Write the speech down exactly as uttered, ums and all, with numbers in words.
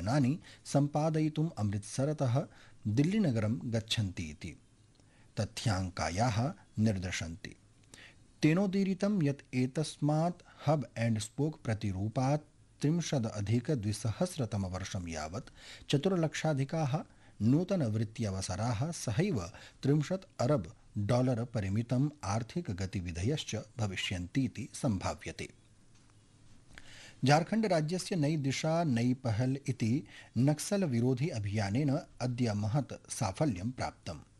उड्डयनानि सम्पादयितुम् अमृतसरतः दिल्लीनगरं गच्छन्ति इति तथ्याङ्कायाः निर्दशन्ति। तेनोदीरितं यत् एतस्मात् हब एण्ड स्पोक प्रतिरूपात् त्रिंशदधिकद्विसहस्रतमवर्षं यावत् चतुर्लक्षाधिकाः नूतनवृत्त्यवसराः सहैव त्रिंशत् अरब डॉलर परिमितम् आर्थिकगतिविधयश्च भविष्यन्तीति सम्भाव्यते। झारखण्ड राज्यस्य नई दिशा नई पहल इति नक्सल विरोधी अभियानेन अद्य महत् साफल्यं प्राप्तम्।